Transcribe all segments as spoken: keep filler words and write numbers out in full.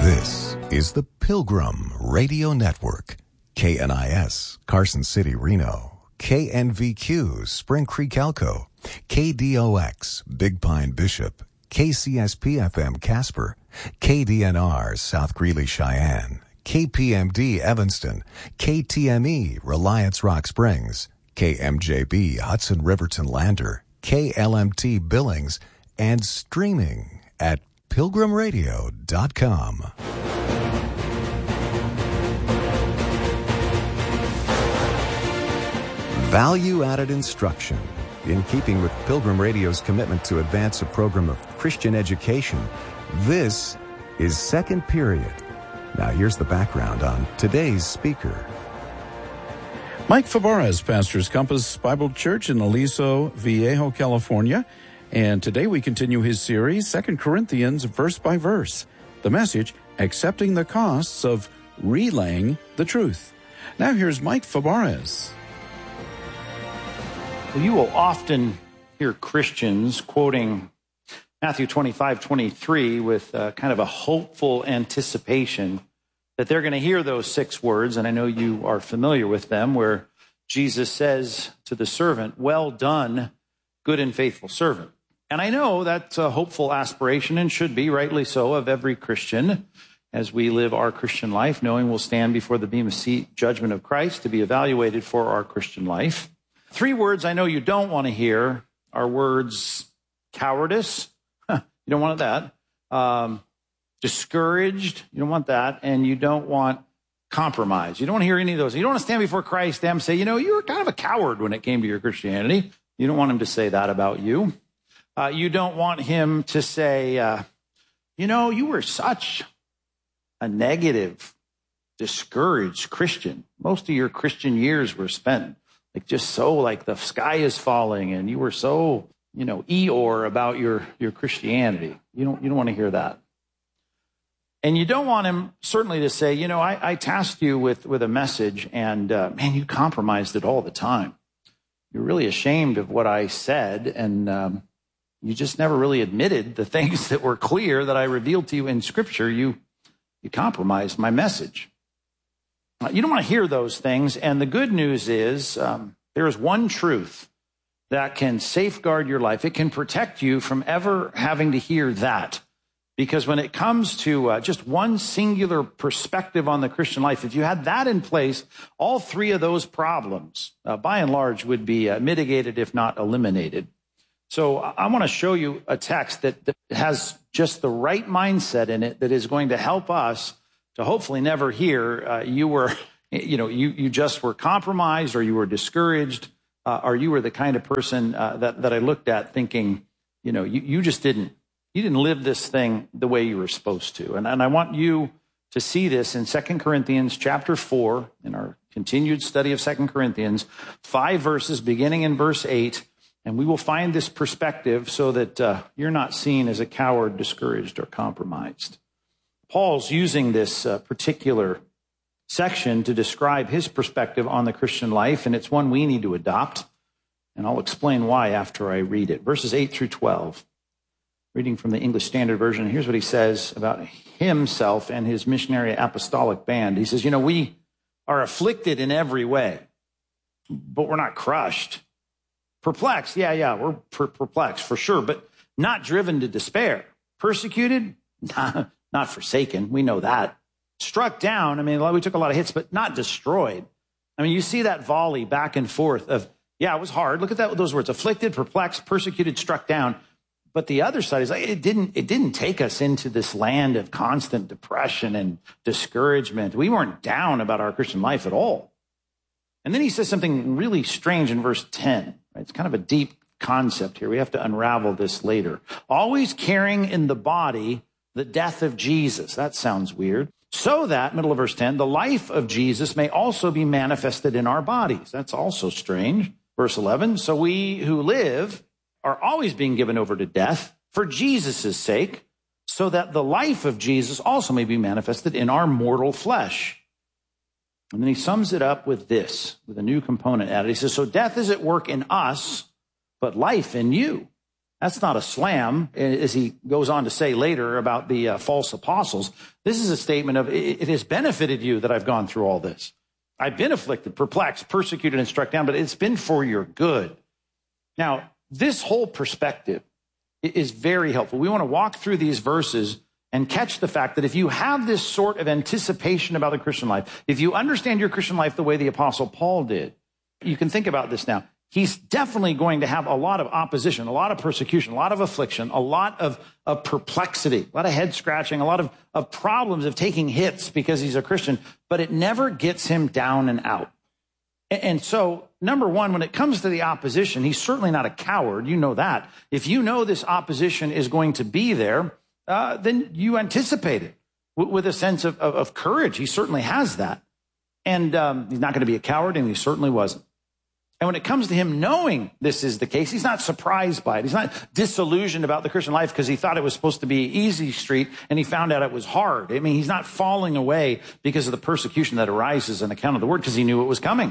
This is the Pilgrim Radio Network. K N I S, Carson City, Reno. K N V Q, Spring Creek, Elko. K D O X, Big Pine, Bishop. K C S P F M, Casper. K D N R, South Greeley, Cheyenne. K P M D, Evanston. K T M E, Reliance Rock Springs. K M J B, Hudson Riverton, Lander. K L M T, Billings. And streaming at pilgrim radio dot com. Value-added instruction. In keeping with Pilgrim Radio's commitment to advance a program of Christian education, this is Second Period. Now here's the background on today's speaker. Mike Fabarez pastors Compass Bible Church in Aliso Viejo, California. And today we continue his series, Second Corinthians, verse by verse. The message, accepting the costs of relaying the truth. Now here's Mike Fabarez. Well, you will often hear Christians quoting Matthew twenty-five twenty-three with uh, kind of a hopeful anticipation that they're going to hear those six words, and I know you are familiar with them, where Jesus says to the servant, "Well done, good and faithful servant." And I know that's a hopeful aspiration, and should be, rightly so, of every Christian as we live our Christian life, knowing we'll stand before the Bema Seat judgment of Christ to be evaluated for our Christian life. Three words I know you don't want to hear are words cowardice. You don't want that. Um, discouraged. You don't want that. And you don't want compromise. You don't want to hear any of those. You don't want to stand before Christ and say, you know, you were kind of a coward when it came to your Christianity. You don't want him to say that about you. Uh, you don't want him to say, uh, you know, you were such a negative, discouraged Christian. Most of your Christian years were spent like just so like the sky is falling and you were so, you know, Eeyore about your, your Christianity. You don't, you don't want to hear that. And you don't want him certainly to say, you know, I, I tasked you with, with a message and, uh, man, you compromised it all the time. You're really ashamed of what I said. And, um, you just never really admitted the things that were clear that I revealed to you in Scripture. You, you compromised my message. You don't want to hear those things. And the good news is um, there is one truth that can safeguard your life. It can protect you from ever having to hear that. Because when it comes to uh, just one singular perspective on the Christian life, if you had that in place, all three of those problems, uh, by and large, would be uh, mitigated, if not eliminated. So I want to show you a text that, that has just the right mindset in it that is going to help us to hopefully never hear uh, you were, you know, you, you just were compromised or you were discouraged uh, or you were the kind of person uh, that, that I looked at thinking, you know, you, you just didn't, you didn't live this thing the way you were supposed to. And, and I want you to see this in Second Corinthians chapter four, in our continued study of Second Corinthians, five verses beginning in verse eight. And we will find this perspective so that uh, you're not seen as a coward, discouraged, or compromised. Paul's using this uh, particular section to describe his perspective on the Christian life, and it's one we need to adopt. And I'll explain why after I read it. Verses eight through twelve. Reading from the English Standard Version, here's what he says about himself and his missionary apostolic band. He says, you know, we are afflicted in every way, but we're not crushed. Perplexed, yeah, yeah, we're per- perplexed for sure, but not driven to despair. Persecuted, not, not forsaken, we know that. Struck down, I mean, we took a lot of hits, but not destroyed. I mean, you see that volley back and forth of, yeah, it was hard. Look at that, those words, afflicted, perplexed, persecuted, struck down. But the other side is like, it didn't, it didn't take us into this land of constant depression and discouragement. We weren't down about our Christian life at all. And then he says something really strange in verse ten. It's kind of a deep concept here. We have to unravel this later. Always carrying in the body the death of Jesus. That sounds weird. So that, middle of verse ten, the life of Jesus may also be manifested in our bodies. That's also strange. Verse eleven, so we who live are always being given over to death for Jesus' sake, so that the life of Jesus also may be manifested in our mortal flesh. And then he sums it up with this, with a new component added. He says, so death is at work in us, but life in you. That's not a slam, as he goes on to say later about the uh, false apostles. This is a statement of, it, it has benefited you that I've gone through all this. I've been afflicted, perplexed, persecuted, and struck down, but it's been for your good. Now, this whole perspective is very helpful. We want to walk through these verses and catch the fact that if you have this sort of anticipation about the Christian life, if you understand your Christian life the way the Apostle Paul did, you can think about this now. He's definitely going to have a lot of opposition, a lot of persecution, a lot of affliction, a lot of, of perplexity, a lot of head scratching, a lot of, of problems of taking hits because he's a Christian, but it never gets him down and out. And, and so, number one, when it comes to the opposition, he's certainly not a coward. You know that. If you know this opposition is going to be there, uh, then you anticipate it with, with a sense of, of, of courage. He certainly has that. And um, he's not going to be a coward, and he certainly wasn't. And when it comes to him knowing this is the case, he's not surprised by it. He's not disillusioned about the Christian life because he thought it was supposed to be easy street and he found out it was hard. I mean, he's not falling away because of the persecution that arises on account of the word because he knew it was coming.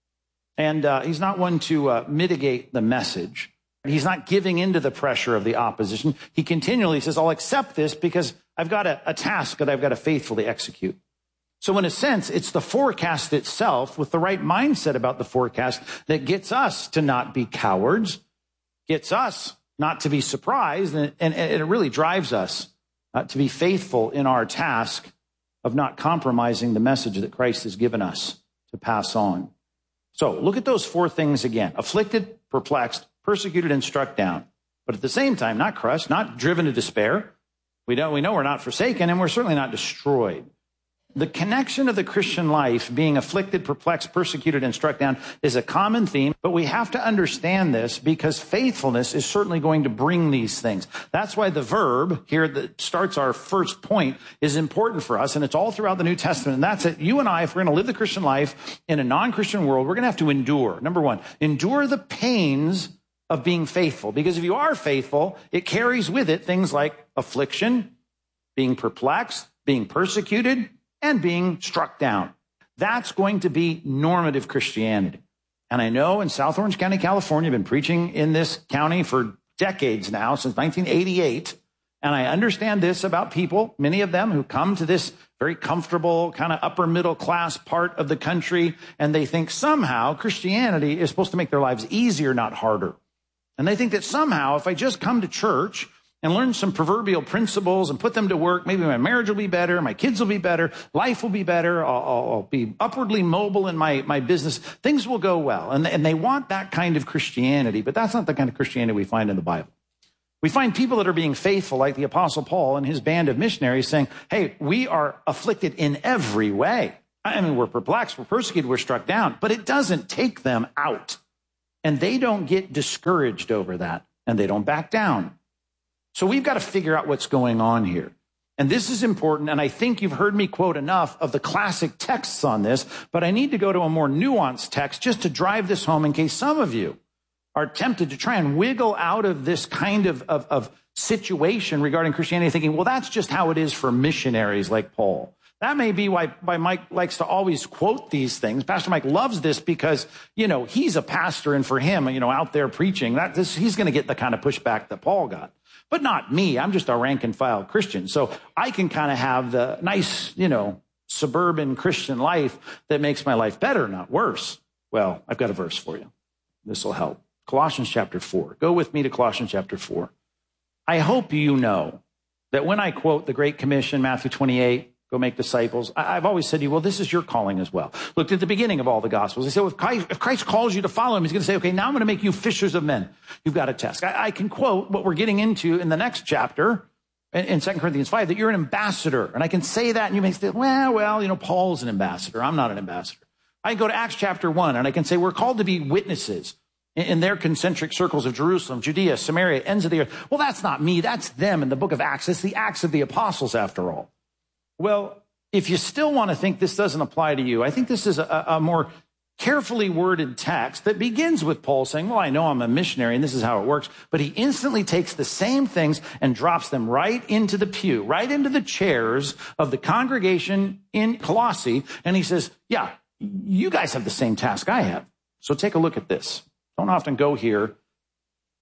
And uh, he's not one to uh, mitigate the message. He's not giving into the pressure of the opposition. He continually says, I'll accept this because I've got a, a task that I've got to faithfully execute. So in a sense, it's the forecast itself with the right mindset about the forecast that gets us to not be cowards, gets us not to be surprised, and, and, and it really drives us uh, to be faithful in our task of not compromising the message that Christ has given us to pass on. So look at those four things again: afflicted, perplexed, persecuted, and struck down. But at the same time, not crushed, not driven to despair. We know, we know we're not forsaken, and we're certainly not destroyed. The connection of the Christian life, being afflicted, perplexed, persecuted, and struck down, is a common theme, but we have to understand this because faithfulness is certainly going to bring these things. That's why the verb here that starts our first point is important for us, and it's all throughout the New Testament, and that's it. You and I, if we're going to live the Christian life in a non-Christian world, we're going to have to endure. Number one, endure the pains of being faithful, because if you are faithful, it carries with it things like affliction, being perplexed, being persecuted, and being struck down. That's going to be normative Christianity. And I know in South Orange County, California, I've been preaching in this county for decades now, since nineteen eighty-eight. And I understand this about people, many of them who come to this very comfortable, kind of upper middle class part of the country, and they think somehow Christianity is supposed to make their lives easier, not harder. And they think that somehow if I just come to church and learn some proverbial principles and put them to work, maybe my marriage will be better, my kids will be better, life will be better, I'll, I'll, I'll be upwardly mobile in my, my business, things will go well. And, and they want that kind of Christianity, but that's not the kind of Christianity we find in the Bible. We find people that are being faithful, like the Apostle Paul and his band of missionaries, saying, hey, we are afflicted in every way. I mean, we're perplexed, we're persecuted, we're struck down, but it doesn't take them out. And they don't get discouraged over that, and they don't back down. So we've got to figure out what's going on here. And this is important, and I think you've heard me quote enough of the classic texts on this, but I need to go to a more nuanced text just to drive this home in case some of you are tempted to try and wiggle out of this kind of, of, of situation regarding Christianity, thinking, well, that's just how it is for missionaries like Paul. That may be why, why Mike likes to always quote these things. Pastor Mike loves this because, you know, he's a pastor, and for him, you know, out there preaching, that this, he's going to get the kind of pushback that Paul got. But not me. I'm just a rank and file Christian. So I can kind of have the nice, you know, suburban Christian life that makes my life better, not worse. Well, I've got a verse for you. This will help. Colossians chapter four. Go with me to Colossians chapter four. I hope you know that when I quote the Great Commission, Matthew twenty-eight, go make disciples, I've always said to you, well, this is your calling as well. Look at the beginning of all the Gospels. They say, well, if Christ, if Christ calls you to follow him, he's going to say, okay, now I'm going to make you fishers of men. You've got a task. I, I can quote what we're getting into in the next chapter in, in Second Corinthians five, that you're an ambassador. And I can say that, and you may say, well, well, you know, Paul's an ambassador. I'm not an ambassador. I can go to Acts chapter one, and I can say we're called to be witnesses in, in their concentric circles of Jerusalem, Judea, Samaria, ends of the earth. Well, that's not me. That's them in the book of Acts. It's the Acts of the Apostles, after all. Well, if you still want to think this doesn't apply to you, I think this is a, a more carefully worded text that begins with Paul saying, well, I know I'm a missionary and this is how it works, but he instantly takes the same things and drops them right into the pew, right into the chairs of the congregation in Colossae. And he says, yeah, you guys have the same task I have. So take a look at this. Don't often go here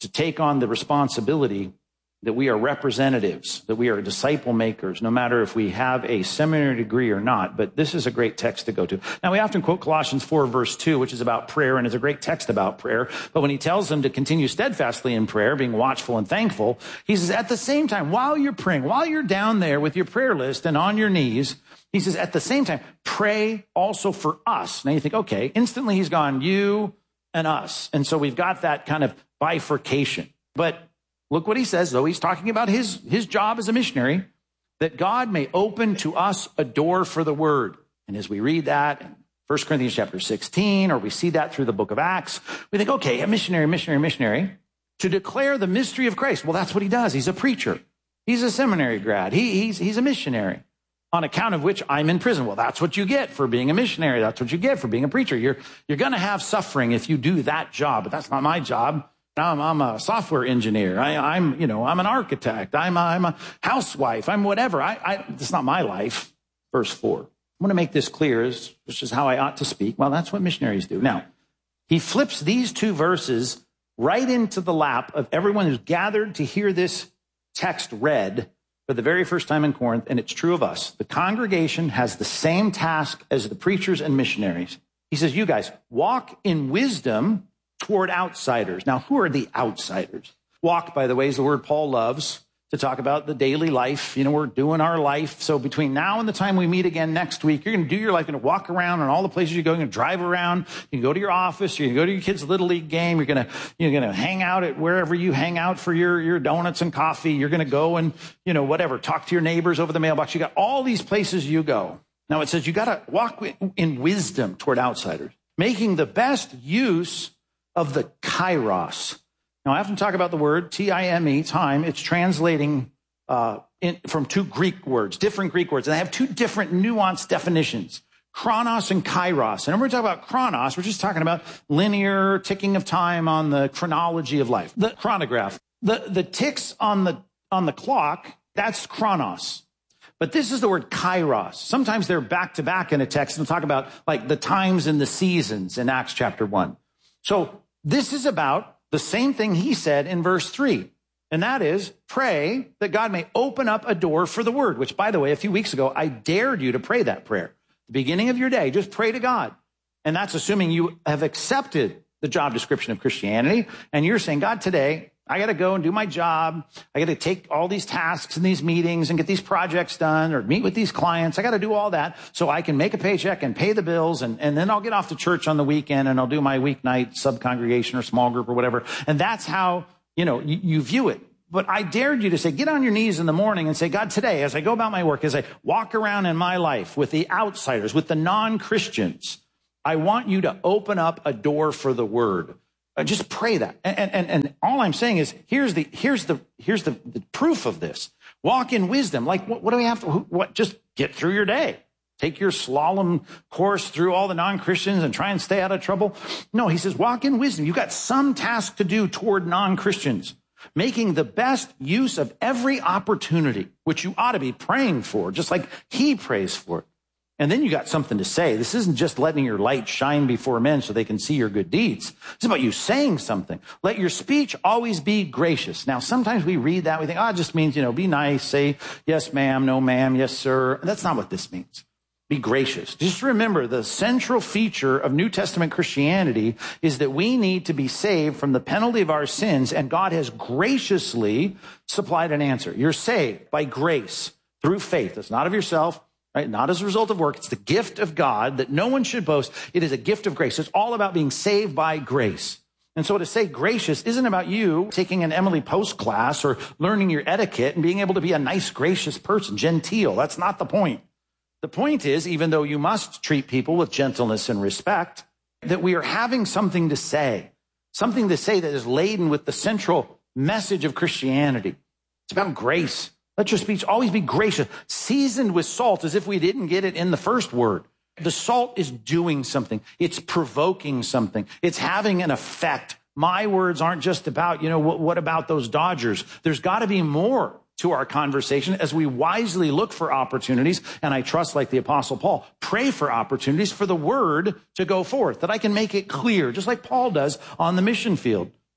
to take on the responsibility that we are representatives, that we are disciple makers, no matter if we have a seminary degree or not. But this is a great text to go to. Now, we often quote Colossians four, verse two, which is about prayer, and is a great text about prayer. But when he tells them to continue steadfastly in prayer, being watchful and thankful, he says, at the same time, while you're praying, while you're down there with your prayer list and on your knees, he says, at the same time, pray also for us. Now you think, okay, instantly he's gone, you and us. And so we've got that kind of bifurcation. But look what he says, though. He's talking about his, his job as a missionary, that God may open to us a door for the word. And as we read that in First Corinthians chapter sixteen, or we see that through the book of Acts, we think, okay, a missionary, missionary, missionary, to declare the mystery of Christ. Well, that's what he does. He's a preacher. He's a seminary grad. He, he's, he's a missionary, on account of which I'm in prison. Well, that's what you get for being a missionary. That's what you get for being a preacher. You're, you're going to have suffering if you do that job, but that's not my job. I'm, I'm a software engineer. I, I'm, you know, I'm an architect. I'm, I'm a housewife. I'm whatever. I, I, it's not my life. Verse four. I want to make this clear, as, which is how I ought to speak. Well, that's what missionaries do. Now, he flips these two verses right into the lap of everyone who's gathered to hear this text read for the very first time in Corinth, and it's true of us. The congregation has the same task as the preachers and missionaries. He says, you guys, walk in wisdom toward outsiders. Now, who are the outsiders? Walk, by the way, is the word Paul loves to talk about the daily life. You know, we're doing our life. So between now and the time we meet again next week, you're going to do your life. You're going to walk around in all the places you go. You're going to drive around. You can go to your office. You're going to go to your kid's Little League game. You're going to, you're going to hang out at wherever you hang out for your, your donuts and coffee. You're going to go and, you know, whatever, talk to your neighbors over the mailbox. You got all these places you go. Now it says you got to walk in wisdom toward outsiders, making the best use of the kairos. Now, I often talk about the word T I M E, time. It's translating uh, in, from two Greek words, different Greek words, and they have two different nuanced definitions, chronos and kairos. And when we're talking about chronos, we're just talking about linear ticking of time on the chronology of life, the chronograph. The, the ticks on the, on the clock, that's chronos. But this is the word kairos. Sometimes they're back to back in a text. We'll talk about like the times and the seasons in Acts chapter one. So this is about the same thing he said in verse three, and that is pray that God may open up a door for the word, which, by the way, a few weeks ago, I dared you to pray that prayer. The beginning of your day, just pray to God. And that's assuming you have accepted the job description of Christianity, and you're saying, God, today, I got to go and do my job. I got to take all these tasks and these meetings and get these projects done or meet with these clients. I got to do all that so I can make a paycheck and pay the bills. And, and then I'll get off to church on the weekend and I'll do my weeknight sub-congregation or small group or whatever. And that's how, you know, you, you view it. But I dared you to say, get on your knees in the morning and say, God, today, as I go about my work, as I walk around in my life with the outsiders, with the non-Christians, I want you to open up a door for the word. Uh, just pray that. And, and, and all I'm saying is, here's the, here's the, here's the, the proof of this. Walk in wisdom. Like, what, what do we have to, what, just get through your day. Take your slalom course through all the non-Christians and try and stay out of trouble. No, he says, walk in wisdom. You've got some task to do toward non-Christians, making the best use of every opportunity, which you ought to be praying for, just like he prays for it. And then you got something to say. This isn't just letting your light shine before men so they can see your good deeds. It's about you saying something. Let your speech always be gracious. Now, sometimes we read that, we think, oh, it just means, you know, be nice, say, yes, ma'am, no, ma'am, yes, sir. That's not what this means. Be gracious. Just remember, the central feature of New Testament Christianity is that we need to be saved from the penalty of our sins, and God has graciously supplied an answer. You're saved by grace through faith. It's not of yourself. Right? Not as a result of work. It's the gift of God that no one should boast. It is a gift of grace. It's all about being saved by grace. And so to say gracious isn't about you taking an Emily Post class or learning your etiquette and being able to be a nice, gracious person, genteel. That's not the point. The point is, even though you must treat people with gentleness and respect, that we are having something to say, something to say that is laden with the central message of Christianity. It's about grace. Let your speech always be gracious, seasoned with salt, as if we didn't get it in the first word. The salt is doing something. It's provoking something. It's having an effect. My words aren't just about, you know, what, what about those Dodgers? There's got to be more to our conversation as we wisely look for opportunities. And I trust, like the Apostle Paul, pray for opportunities for the word to go forth, that I can make it clear, just like Paul does on the mission field.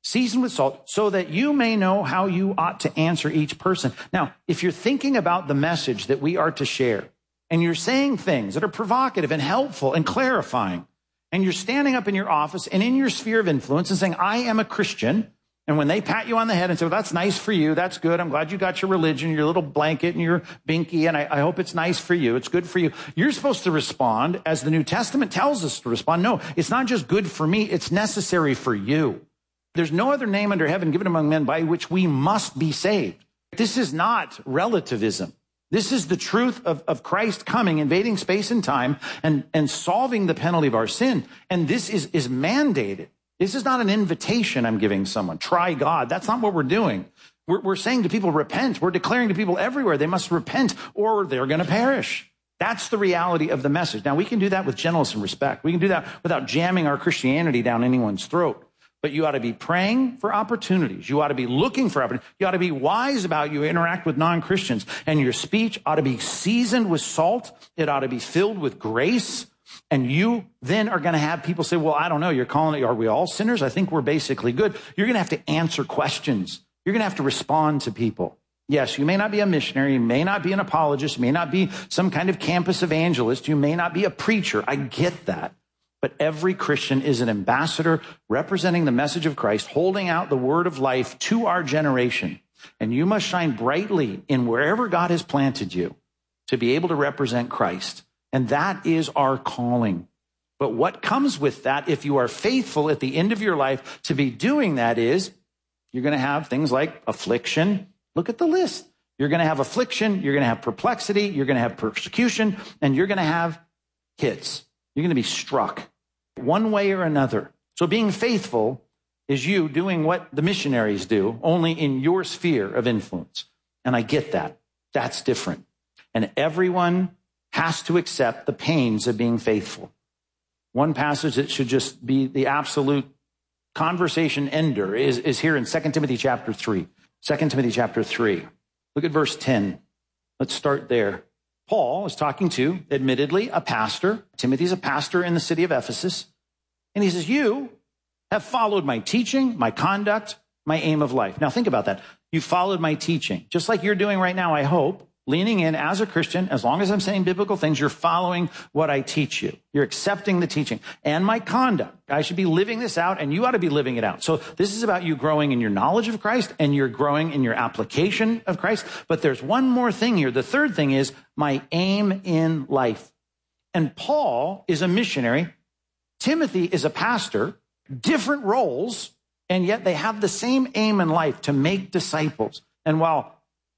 seasoned with salt, so that you may know how you ought to answer each person. Now, if you're thinking about the message that we are to share, and you're saying things that are provocative and helpful and clarifying, and you're standing up in your office and in your sphere of influence and saying, I am a Christian, and when they pat you on the head and say, well, that's nice for you, that's good, I'm glad you got your religion, your little blanket and your binky, and I, I hope it's nice for you, it's good for you, you're supposed to respond as the New Testament tells us to respond. No, it's not just good for me, it's necessary for you. There's no other name under heaven given among men by which we must be saved. This is not relativism. This is the truth of, of Christ coming, invading space and time, and, and solving the penalty of our sin. And this is, is mandated. This is not an invitation I'm giving someone. Try God. That's not what we're doing. We're, we're saying to people, repent. We're declaring to people everywhere they must repent or they're going to perish. That's the reality of the message. Now, we can do that with gentleness and respect. We can do that without jamming our Christianity down anyone's throat. But you ought to be praying for opportunities. You ought to be looking for opportunities. You ought to be wise about you interact with non-Christians. And your speech ought to be seasoned with salt. It ought to be filled with grace. And you then are going to have people say, well, I don't know. You're calling it, are we all sinners? I think we're basically good. You're going to have to answer questions. You're going to have to respond to people. Yes, you may not be a missionary. You may not be an apologist. You may not be some kind of campus evangelist. You may not be a preacher. I get that. But every Christian is an ambassador representing the message of Christ, holding out the word of life to our generation. And you must shine brightly in wherever God has planted you to be able to represent Christ. And that is our calling. But what comes with that, if you are faithful at the end of your life to be doing that, is you're going to have things like affliction. Look at the list. You're going to have affliction. You're going to have perplexity. You're going to have persecution. And you're going to have hits. You're going to be struck one way or another. So being faithful is you doing what the missionaries do, only in your sphere of influence. And I get that. That's different. And everyone has to accept the pains of being faithful. One passage that should just be the absolute conversation ender is, is here in Second Timothy chapter three. Second Timothy chapter three. Look at verse ten. Let's start there. Paul is talking to, admittedly, a pastor. Timothy's a pastor in the city of Ephesus. And he says, you have followed my teaching, my conduct, my aim of life. Now think about that. You followed my teaching, just like you're doing right now, I hope, leaning in as a Christian. As long as I'm saying biblical things, you're following what I teach you. You're accepting the teaching and my conduct. I should be living this out, and you ought to be living it out. So this is about you growing in your knowledge of Christ, and you're growing in your application of Christ. But there's one more thing here. The third thing is my aim in life. And Paul is a missionary. Timothy is a pastor. Different roles, and yet they have the same aim in life, to make disciples. And while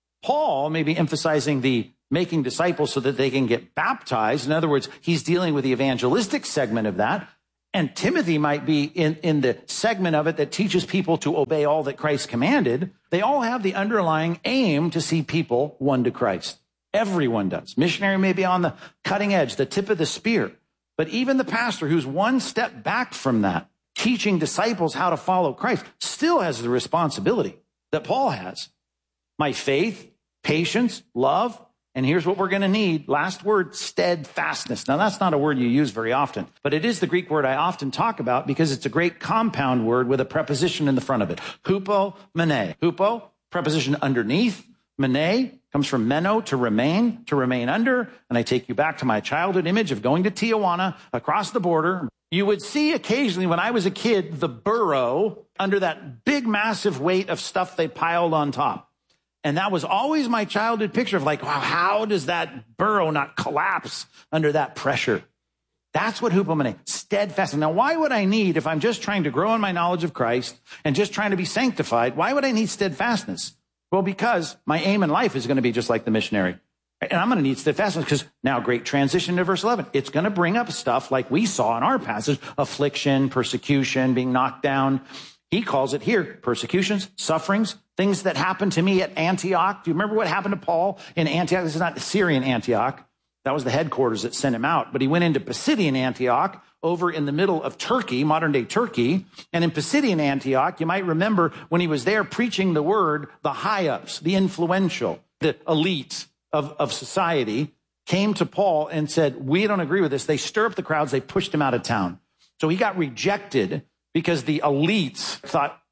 Paul may be emphasizing the making disciples so that they can get baptized, in other words, he's dealing with the evangelistic segment of that, and Timothy might be in, in the segment of it that teaches people to obey all that Christ commanded. They all have the underlying aim to see people won to Christ. Everyone does. Missionary may be on the cutting edge, the tip of the spear. But even the pastor who's one step back from that, teaching disciples how to follow Christ, still has the responsibility that Paul has. My faith, patience, love, and here's what we're going to need. Last word, steadfastness. Now, that's not a word you use very often, but it is the Greek word I often talk about because it's a great compound word with a preposition in the front of it. Hupo, mene. Hupo, preposition underneath. Mene comes from meno, to remain, to remain under. And I take you back to my childhood image of going to Tijuana across the border. You would see occasionally when I was a kid, the burro under that big, massive weight of stuff they piled on top. And that was always my childhood picture of like, wow, how does that burro not collapse under that pressure? That's what hupomene, steadfast. Now, why would I need, if I'm just trying to grow in my knowledge of Christ and just trying to be sanctified, why would I need steadfastness? Well, because my aim in life is going to be just like the missionary. And I'm going to need steadfastness because now, great transition to verse eleven. It's going to bring up stuff like we saw in our passage, affliction, persecution, being knocked down. He calls it here, persecutions, sufferings, things that happened to me at Antioch. Do you remember what happened to Paul in Antioch? This is not Syrian Antioch. That was the headquarters that sent him out. But he went into Pisidian Antioch over in the middle of Turkey, modern day Turkey. And in Pisidian Antioch, you might remember when he was there preaching the word, the high-ups, the influential, the elite of, of society came to Paul and said, we don't agree with this. They stir up the crowds. They pushed him out of town. So he got rejected because the elites thought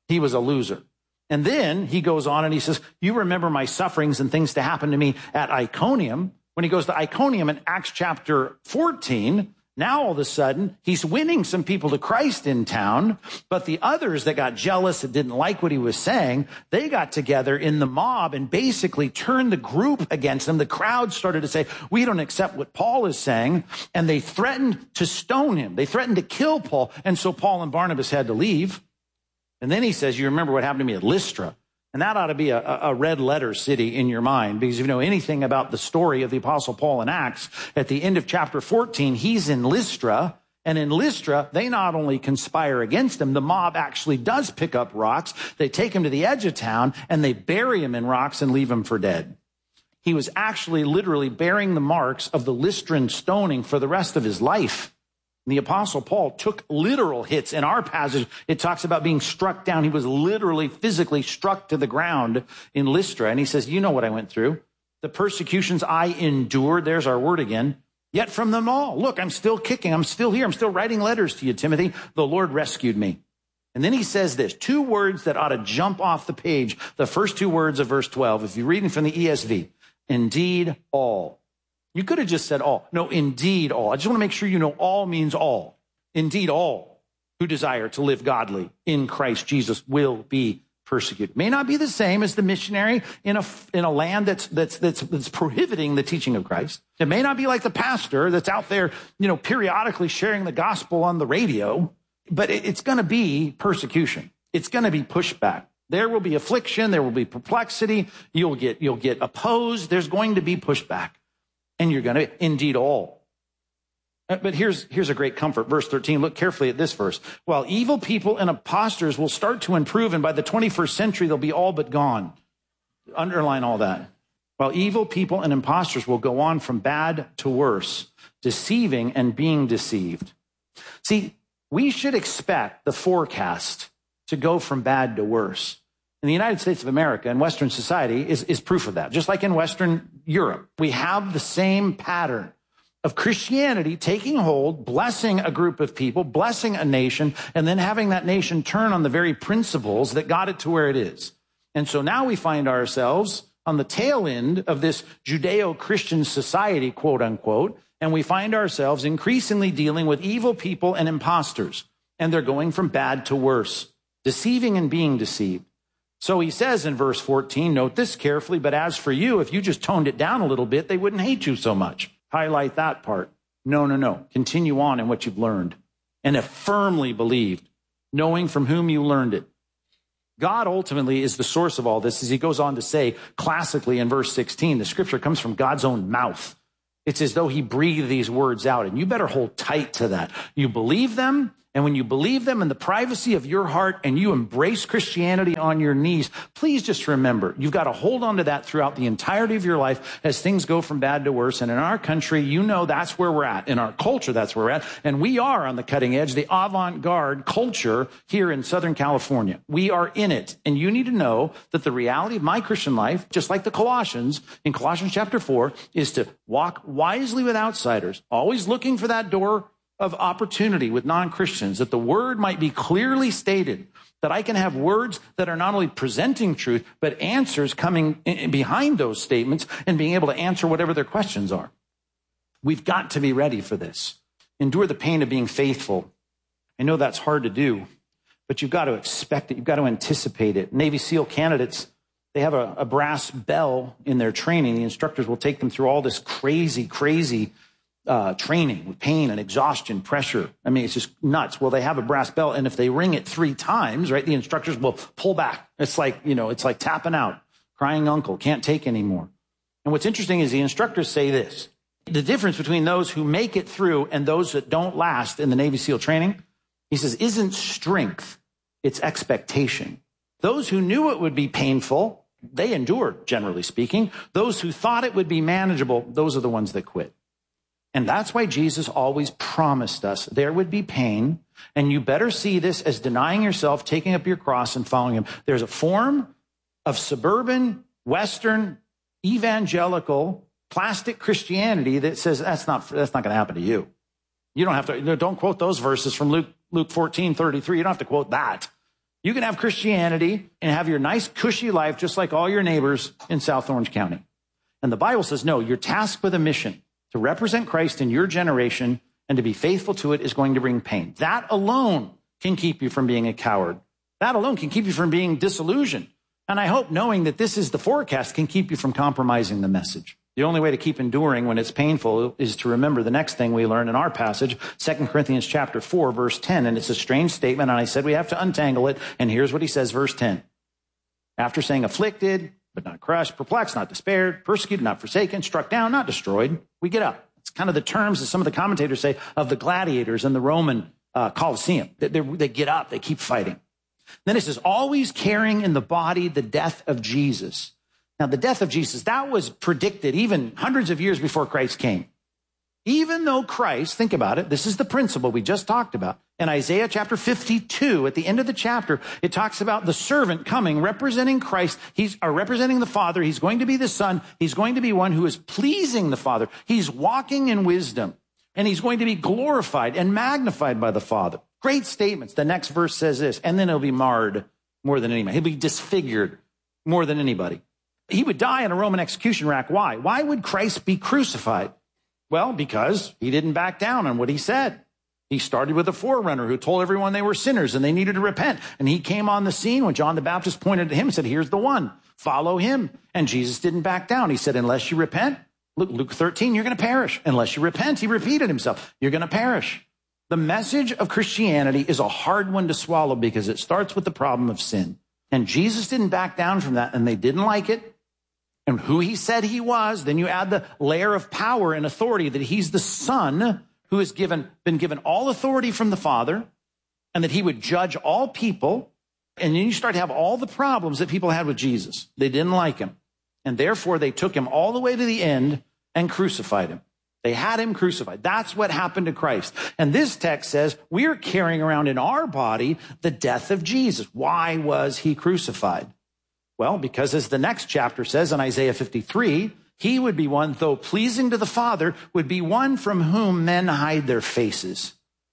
He was a loser. And then he goes on and he says, you remember my sufferings and things to happen to me at Iconium. When he goes to Iconium in Acts chapter fourteen, now all of a sudden he's winning some people to Christ in town, but the others that got jealous, that didn't like what he was saying, they got together in the mob and basically turned the group against him. The crowd started to say, we don't accept what Paul is saying, and they threatened to stone him. They threatened to kill Paul, and so Paul and Barnabas had to leave. And then he says, you remember what happened to me at Lystra. And that ought to be a, a red letter city in your mind, because if you know anything about the story of the Apostle Paul in Acts, at the end of chapter fourteen, he's in Lystra. And in Lystra, they not only conspire against him, the mob actually does pick up rocks. They take him to the edge of town and they bury him in rocks and leave him for dead. He was actually literally bearing the marks of the Lystran stoning for the rest of his life. The Apostle Paul took literal hits. In our passage, it talks about being struck down. He was literally, physically struck to the ground in Lystra. And he says, you know what I went through. The persecutions I endured, there's our word again, yet from them all. Look, I'm still kicking. I'm still here. I'm still writing letters to you, Timothy. The Lord rescued me. And then he says this, two words that ought to jump off the page. The first two words of verse twelve, if you're reading from the E S V, indeed all. You could have just said all. No, indeed all. I just want to make sure you know all means all. Indeed all who desire to live godly in Christ Jesus will be persecuted. May not be the same as the missionary in a, in a land that's, that's, that's, that's prohibiting the teaching of Christ. It may not be like the pastor that's out there, you know, periodically sharing the gospel on the radio, but it, it's going to be persecution. It's going to be pushback. There will be affliction. There will be perplexity. You'll get, you'll get opposed. There's going to be pushback. And you're going to, indeed all. But here's, here's a great comfort. Verse thirteen, look carefully at this verse. While evil people and imposters will start to improve, and by the twenty-first century, they'll be all but gone. Underline all that. While evil people and imposters will go on from bad to worse, deceiving and being deceived. See, we should expect the forecast to go from bad to worse. In the United States of America and Western society is, is proof of that. Just like in Western Europe, we have the same pattern of Christianity taking hold, blessing a group of people, blessing a nation, and then having that nation turn on the very principles that got it to where it is. And so now we find ourselves on the tail end of this Judeo-Christian society, quote unquote, and we find ourselves increasingly dealing with evil people and imposters, and they're going from bad to worse, deceiving and being deceived. So he says in verse fourteen, note this carefully, but as for you, if you just toned it down a little bit, they wouldn't hate you so much. Highlight that part. No, no, no. Continue on in what you've learned and have firmly believed, knowing from whom you learned it. God ultimately is the source of all this, as he goes on to say classically in verse sixteen, the scripture comes from God's own mouth. It's as though he breathed these words out, and you better hold tight to that. You believe them. And when you believe them in the privacy of your heart and you embrace Christianity on your knees, please just remember, you've got to hold on to that throughout the entirety of your life as things go from bad to worse. And in our country, you know that's where we're at. In our culture, that's where we're at. And we are on the cutting edge, the avant-garde culture here in Southern California. We are in it. And you need to know that the reality of my Christian life, just like the Colossians, in Colossians chapter four, is to walk wisely with outsiders, always looking for that door of opportunity with non-Christians, that the word might be clearly stated, that I can have words that are not only presenting truth, but answers coming in behind those statements and being able to answer whatever their questions are. We've got to be ready for this. Endure the pain of being faithful. I know that's hard to do, but you've got to expect it. You've got to anticipate it. Navy SEAL candidates, they have a, a brass bell in their training. The instructors will take them through all this crazy, crazy Uh, training with pain and exhaustion, pressure. I mean, it's just nuts. Well, they have a brass bell, and if they ring it three times, right, the instructors will pull back. It's like, you know, it's like tapping out, crying uncle, can't take anymore. And what's interesting is the instructors say this. The difference between those who make it through and those that don't last in the Navy SEAL training, he says, isn't strength, it's expectation. Those who knew it would be painful, they endured, generally speaking. Those who thought it would be manageable, those are the ones that quit. And that's why Jesus always promised us there would be pain, and you better see this as denying yourself, taking up your cross, and following him. There's a form of suburban, Western, evangelical, plastic Christianity that says that's not that's not going to happen to you. You don't have to, don't quote those verses from Luke, Luke fourteen thirty-three. You don't have to quote that. You can have Christianity and have your nice, cushy life just like all your neighbors in South Orange County. And the Bible says, no, you're tasked with a mission to represent Christ in your generation, and to be faithful to it is going to bring pain. That alone can keep you from being a coward. That alone can keep you from being disillusioned. And I hope knowing that this is the forecast can keep you from compromising the message. The only way to keep enduring when it's painful is to remember the next thing we learn in our passage, Second Corinthians chapter four, verse ten. And it's a strange statement, and I said we have to untangle it. And here's what he says, verse ten. After saying afflicted, but not crushed, perplexed, not despaired, persecuted, not forsaken, struck down, not destroyed, we get up. It's kind of the terms that some of the commentators say of the gladiators in the Roman uh, Colosseum. They, they get up, they keep fighting. Then it says, always carrying in the body the death of Jesus. Now, the death of Jesus, that was predicted even hundreds of years before Christ came. Even though Christ, think about it, this is the principle we just talked about. In Isaiah chapter fifty-two, at the end of the chapter, it talks about the servant coming, representing Christ. He's uh, representing the Father. He's going to be the Son. He's going to be one who is pleasing the Father. He's walking in wisdom, and he's going to be glorified and magnified by the Father. Great statements. The next verse says this, and then he'll be marred more than anybody. He'll be disfigured more than anybody. He would die in a Roman execution rack. Why? Why would Christ be crucified? Well, because he didn't back down on what he said. He started with a forerunner who told everyone they were sinners and they needed to repent. And he came on the scene when John the Baptist pointed to him and said, here's the one, follow him. And Jesus didn't back down. He said, unless you repent, Luke, Luke thirteen, you're going to perish. Unless you repent, he repeated himself, you're going to perish. The message of Christianity is a hard one to swallow because it starts with the problem of sin. And Jesus didn't back down from that, and they didn't like it. And who he said he was, then you add the layer of power and authority that he's the Son who has given, been given all authority from the Father, and that he would judge all people. And then you start to have all the problems that people had with Jesus. They didn't like him. And therefore, they took him all the way to the end and crucified him. They had him crucified. That's what happened to Christ. And this text says we're carrying around in our body the death of Jesus. Why was he crucified? Well, because as the next chapter says in Isaiah fifty-three, he would be one, though pleasing to the Father, would be one from whom men hide their faces.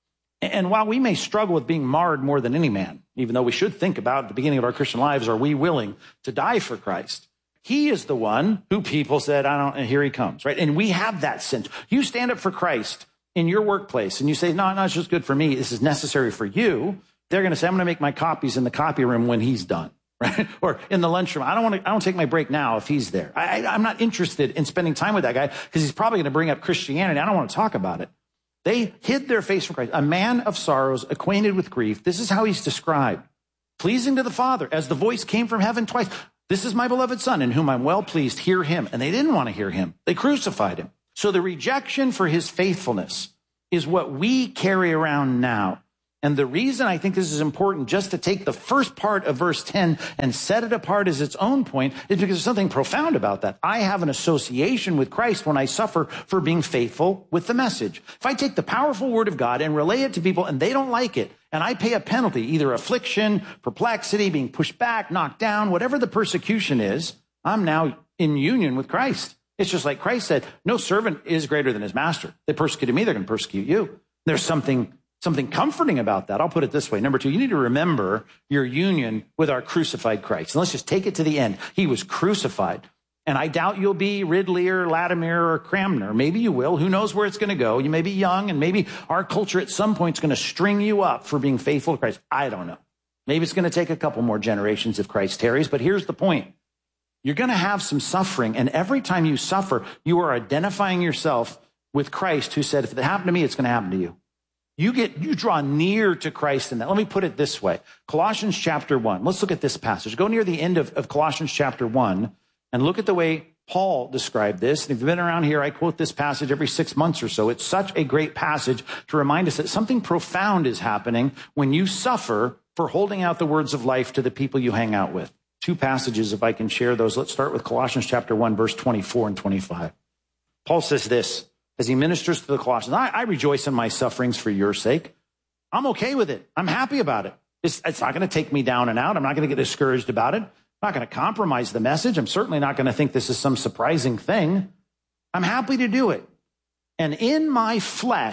And while we may struggle with being marred more than any man, even though we should think about at the beginning of our Christian lives, are we willing to die for Christ? He is the one who people said, I don't, and here he comes, right? And we have that sense. You stand up for Christ in your workplace and you say, no, no, it's just good for me. This is necessary for you. They're going to say, I'm going to make my copies in the copy room when he's done. Right? Or in the lunchroom. I don't want to, I don't take my break now if he's there. I, I, I'm not interested in spending time with that guy because he's probably going to bring up Christianity. I don't want to talk about it. They hid their face from Christ. A man of sorrows, acquainted with grief. This is how he's described. Pleasing to the Father, as the voice came from heaven twice. This is my beloved Son in whom I'm well pleased. Hear him. And they didn't want to hear him. They crucified him. So the rejection for his faithfulness is what we carry around now. And the reason I think this is important just to take the first part of verse ten and set it apart as its own point is because there's something profound about that. I have an association with Christ when I suffer for being faithful with the message. If I take the powerful word of God and relay it to people and they don't like it, and I pay a penalty, either affliction, perplexity, being pushed back, knocked down, whatever the persecution is, I'm now in union with Christ. It's just like Christ said, no servant is greater than his master. They persecuted me, they're going to persecute you. There's something Something comforting about that. I'll put it this way. Number two, you need to remember your union with our crucified Christ. And let's just take it to the end. He was crucified. And I doubt you'll be Ridley or Latimer or Cramner. Maybe you will. Who knows where it's going to go? You may be young, and maybe our culture at some point is going to string you up for being faithful to Christ. I don't know. Maybe it's going to take a couple more generations if Christ tarries. But here's the point. You're going to have some suffering. And every time you suffer, you are identifying yourself with Christ, who said, if it happened to me, it's going to happen to you. You get, you draw near to Christ in that. Let me put it this way. Colossians chapter one. Let's look at this passage. Go near the end of, of Colossians chapter one and look at the way Paul described this. And if you've been around here, I quote this passage every six months or so. It's such a great passage to remind us that something profound is happening when you suffer for holding out the words of life to the people you hang out with. Two passages, if I can share those. Let's start with Colossians chapter one, verse twenty-four and twenty-five. Paul says this. As he ministers to the Colossians, I, I rejoice in my sufferings for your sake. I'm okay with it. I'm happy about it. It's, it's not going to take me down and out. I'm not going to get discouraged about it. I'm not going to compromise the message. I'm certainly not going to think this is some surprising thing. I'm happy to do it. And in my flesh,